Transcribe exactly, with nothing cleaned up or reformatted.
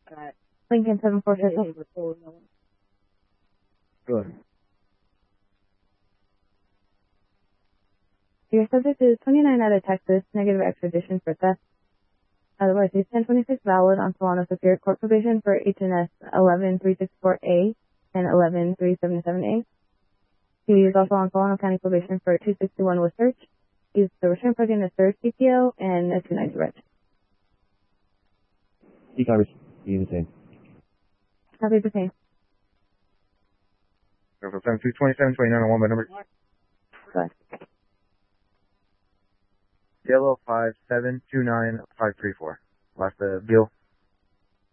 Lincoln seven four six. Good. Your subject is twenty-nine out of Texas, negative extradition for theft. Otherwise, he's ten twenty-six valid on Solano Superior Court probation for H N S eleven three sixty-four A and eleven three seventy-seven A. He is also on Solano County probation for two sixty-one with search. He's the return party in a third C P O and a two ninety reg. E-Congress, you the same. Happy to pay. seven two twenty-seven twenty-nine oh one by number. Go ahead. Yellow five seven two nine five three four. Last uh, bill.